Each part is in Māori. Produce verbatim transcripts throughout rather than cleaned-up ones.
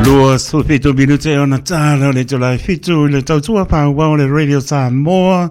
Lua sulfito minute on a tala le July fitu le tautua pa wau le radio Samoa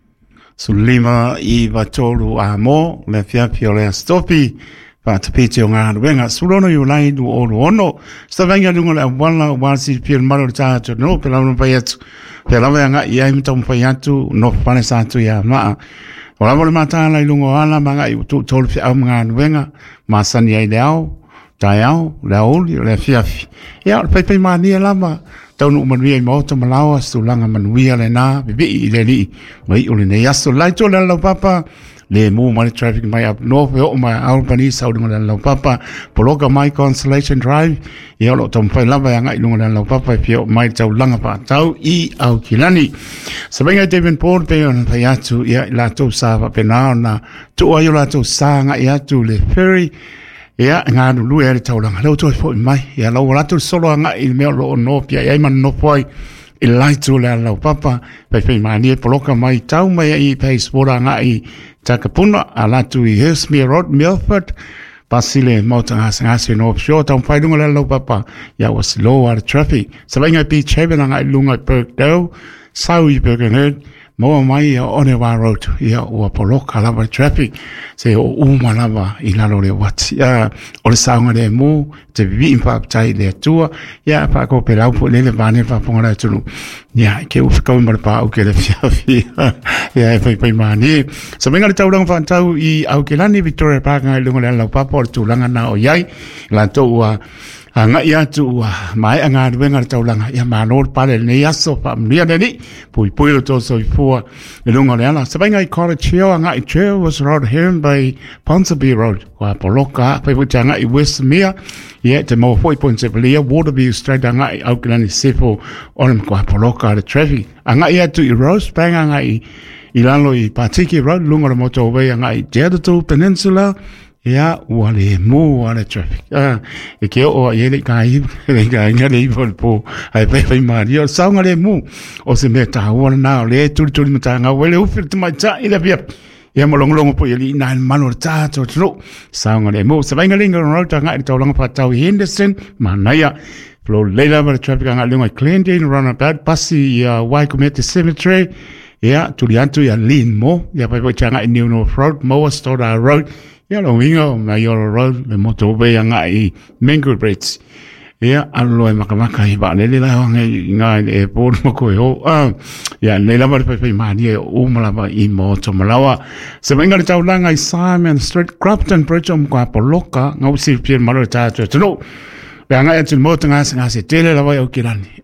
sulima I vatolu a mo le fiapio le stopi pa te piti o ngā ruenga sulono yu lai du o ono stavenga lunga le wala wasi pio maro tātu no pe launa pai atu pe launa ngā iai mitamu pai atu no pane sātu ia maa o lama le mātāla I lunga ala manga I utu tolu fi au ngā ruenga masani ai le au tai au, le aoli, le fiafi. Ia, le peipai mania lama, taunu umanuia I maota malawa, stulanga manuia le nā, bibi I le li, mai ule ne yaso, lai tō le lau papa, le mū mani traffic mai up north, e o mai Albany, saudunga le lau papa, poloka mai Constellation Drive, ia lo tamu pai lava ya ngai lunga le lau papa, pia o mai tau langa pa, tau I au kilani. Sabenga David Paul, pe on pai atu, ia la tau sāwa pe nao na, tu ayo la tau sā ngai atu le ferry, ia ngā nulu e re tauranga lau toi fo I mai ia lau ratu solo anga I mea lo o no pia ia man no poi I lai tu le lau papa pai pai mani e poloka mai tau mai I pai spora anga I Takapuna a latu I Hillsmere Road Milford pasile mauta ngasi ngasi no offshore tau pai lunga le lau papa ia was low out of traffic sabenga beach haven anga I lunga Birkdale sau I Birkenhead Moa mai ia Onewa Road, ia ua poloka lava traffic, se o uma lava I lalo le wati, ia o le saunga le mū, te vivi impa aptai le atua, ia pa ko pe laupo le le vane pa ponga la tunu, ia ke uwhikau mara pa au ke le fiafi, ia e pai pai mani. Sa menga le tauranga whantau I au ke lani Victoria Park ngai lunga le lau papa o le tūlanga na o iai, la tō ua anga ia tu mai anga ruenga le taulanga ia manor pale ne aso pa mria ni pui pui lo to so for le lunga le ala sabenga I college here anga I trail was road here by Ponsonby Road wa poloka pe putanga I Westmere ia te mo four point seven lia Waterview straight anga I Auckland sefo on kwa poloka le traffic anga ia tu I Rose Bank anga I I lalo I Patiki Road lunga le motorway anga I Jericho Peninsula ia ua le mū ua le traffic. Ah, e ke o e le kai, le kai nga le ipo po, ai pai pai maari, o saunga le mū, o se me ta ua na o le turi turi mata ngā wele uwhiri te mai ta i le pia. Ia molongolongo po i li ina mano le tātou tino, saunga le mū. Sa vainga linga rauta ngā i taulanga patau I Henderson, manaia, Flo leila ma le traffic ngā lunga I Glendale, roundabout, pasi I uh, Waikumete Cemetery, ia tuli antu I Lynn Mo, ia pai pai tanga I New North Road, Moa Stoddard Road, ia lo wingo na yolo road le motorway anga I Mangrove Bridge ia alo e makamaka I ba le le la ngai ngai e por mo ko ho ah ia le la ba pe pe mani e o mala ba I moto malawa se venga le taulanga I Simon Street Crafton Bridge om kwa poloka ngau si pien malo ta to no le anga e tu moto nga nga se tele la ba o kilani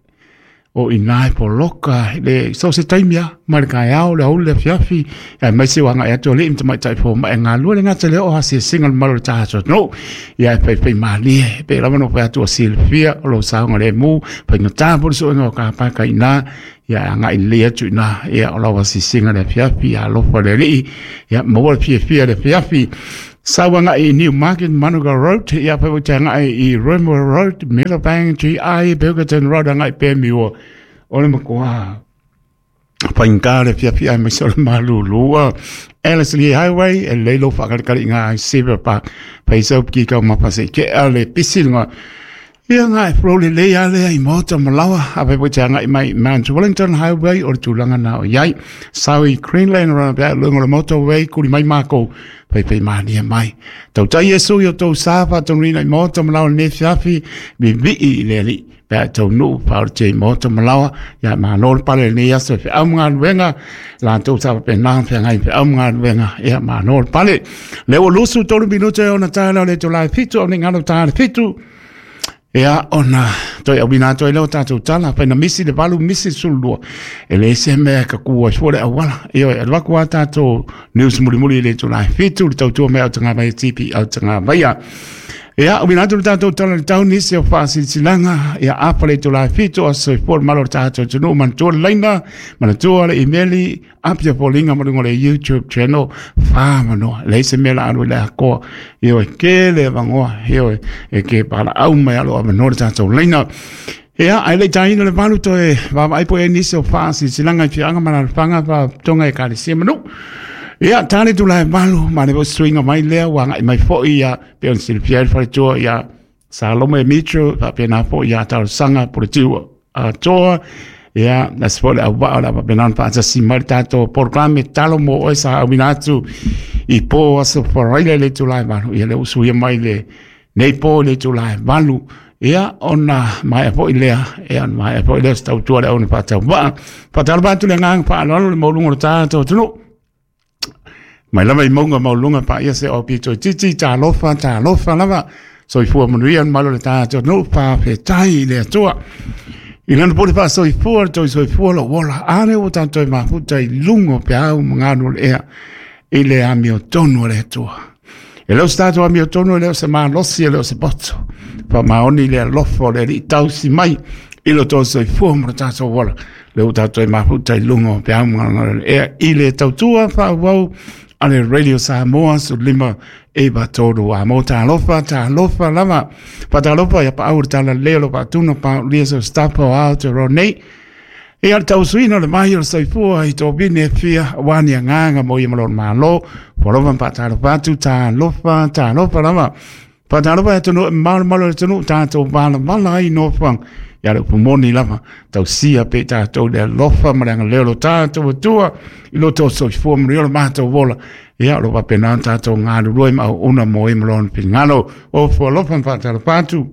o inai poloka le so se taimia marka yao le ole fiafi e mai se wanga e to le imta mai tai fo mai nga lu le nga tele o hasi single malo ta so no ia pe pe mali pe la no pa to Silvia lo sa ngale mu pe no ta por so no ka pa ka ina ia nga ile tu na ia lo hasi single fiafi a lo for le ia mo fiafi le fiafi Sawanga I Newmarket, Manuga Road, ia pe tanga I Rumor Road, Millbank, G I, Bilgerton Road, ngai pe miwa. Ole makua. Paingare pia pia mai solo malulu. Ellerslie Highway, e lelo whakarekari ngā Silver Park, pei sau ki kau mapase, ke ale pisilnga. Ia ngai froli lea lea I mota malawa, a pe tanga I mai Mount Wellington Highway, o tūlanga na o iai, Saui Greenland, roundabout, lunga le motorway, kuri mai mako, pai pai mani e mai. Tau tai e sui o tau sāwha tau rina I mota malawa ne fiafi, mi vi I le li. Pea tau nuu pāur te I mota malawa, ia maa nōr pare ne yaso fe au mga ruenga, la tau sāwha pe nāng fe ngai fe au mga ruenga, ia maa nōr pare. Leo lusu tolu minute o na tāna le tau lai fitu, o ni ngano tāna fitu, ia ona toi au bina toi leo tātou tala, pai na misi le valu misi sulua, e le se mea ka kua fuore awala, io e alwaku a tātou news muli muli le tau lai fitu, le tau tua mea au tanga mai tipi au tanga maia. Ia au bina tau tātou tala le tau nisi o whaasi silanga, ia apa le tau lai fitu, a soi por malo tātou tunu, manatua leina, manatua le emeli, apia polinga marungo le YouTube channel, whamanoa, le se mea la anu le akoa, io e ke le vangoa, io e ke pala au mai alo a manora tātou leina. Ia, ai le taina le valu to e, vama aipo e nisi o whaasi silanga i whianga mana whanga pa tonga e kāre sia manu. Ia, tāne tu lai valu, ma le vo swinga mai lea, wanga i mai fo ia, pe on Silvia Faritua ia, sa lo me mitro pa pena po ya ta sanga por tiu a toa ya na spole a wa la pa pena pa sa simarta to programa talo mo o sa abinatu i po aso foraile le tu lai malu ia le usu ia mai le nei po le tu lai malu ia ona mai po ilea ia mai po ilea sta tu ala ona pa ta wa pa ta ba tu le ngang pa lo le mo lungo ta to tu mai la mai monga mo lunga pa ia se o pi to ti ti ta lo fa ta lo fa lava so i fu mo rian malo le ta to no pa pe tai le to i lana pole pa so i fu to so i fu lo wala ale o tanto i ma fu tai lungo pe au ngano le e le a mio tono le to e lo stato a mio tono le se ma lo si le se pozzo pa ma oni le lo fo le i tau si mai i lo to so i fu mo ta so wala le o tanto i ma fu tai lungo pe au ngano le e i le tau tua fa wow ale Radio Samoa su lima e ba todo a mota lofa ta lofa lama pa ta lofa ya pa au ta la lelo pa tuno pa lieso stapo out ronei e al tau suino le mai o sai fu ai to bine fia wani nganga mo yemalo malo polovan pa ta lofa tu ta lofa ta lofa lama pa ta lofa to no mal malo to no ta to bala mala i no fang ya le pumoni lama tau sia pe ta to de lofa maranga lelo ta to tua i lo to so fu mo rio ma to vola ya lo pa pena ta to nga lu ma una mo i mlon pingalo o fo lofa pa ta pa tu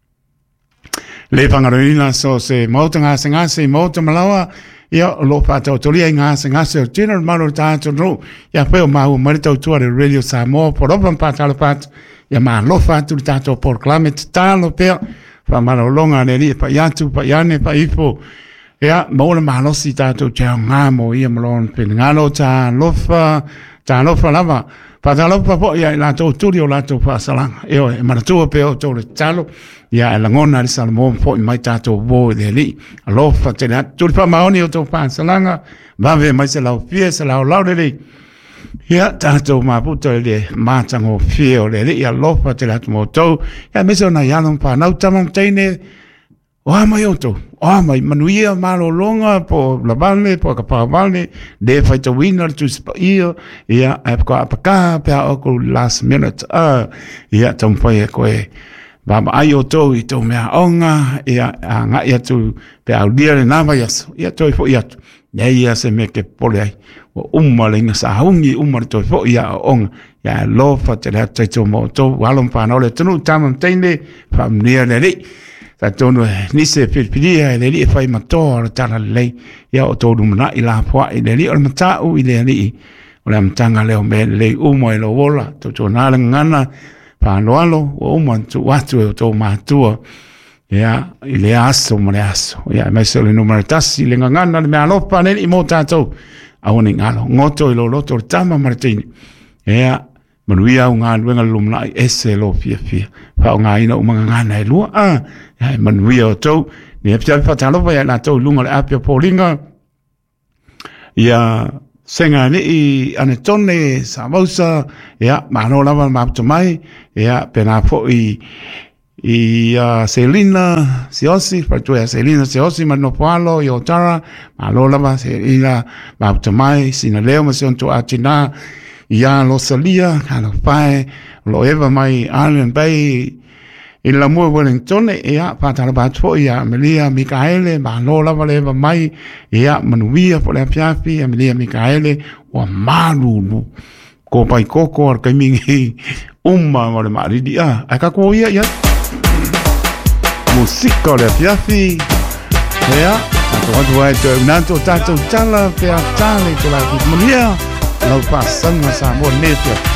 le pangarina so se mota nga singa se mota malawa ya lo pa to to li nga singa se general malo ta to no ya pe o ma o marito to de Radio Samoa por lofa pa ta pa ya ma lofa tu ta to por clamet ta lo pe fa malo longa ne li pa yatu pa yane pa ifo ya mo le malo si ta to cha nga mo i mlon pingalo ta lofa ta lofa lava pa ta lofa po ya la to studio la to fa sala e o ma to pe o to le talo ya la ngona le salmo po mai ta to vo de li lofa te na tu pa ma oni o to fa salanga va ve mai se la fie se la la de li ya ta to ma puto le ma tango fie o le li ya lofa te la mo to ya me so na ya non pa na tamam tene o mai o to o mai manuia malo longa po la vale po ka pa vale de fai to winner to io ya ap ko ap ka pa o ko last minute ah ya tom fai ko e va ai o to i to me onga ya nga ya tu pe au dia na va ya ya to fo ya ya ya se me ke pole ai o umma le sa hungi umma to fo ya onga ya lo fa te la te to mo to walon pa no le tunu tamam tende fam nia le li ta tonu ni se pilpilia le li fai mator tala le ya o to dum na ila fa le li o mata u ile li o la mtanga le o me le umo e lo wola to to na ngana pa no alo o umo tu watu o to matua ya ile aso mo le aso ya me se le numero tassi le ngana me alopa ne i mota to a oni ngalo ngoto lo lo to tama martini ya manuia unga luenga lumna ese lo fia fia pa unga ina umanga ngana e lua ah ya manuia to ni e pia pa talo ya na to lunga le apia polinga ya senga ni i anetone samosa ya mano lava mapto mai ya pena fo i i uh, Selina Siosi per tu ya Selina Siosi mano palo yo tara malo lava Selina mapto mai sinaleo ma sion tu atina ya lo salia kana pai lo eva mai Island Bay in la mo Wellington ya patala batfo ya Amelia Michaele ma lo la valeva mai ya manuia po la piafi Amelia Michaele wa malu ko pai koko ar kamingi umma ma le mari dia aka ko ya ya musica le piafi ya to wa to nanto tato tala pe atale to la Maria lo passano sa mo nefia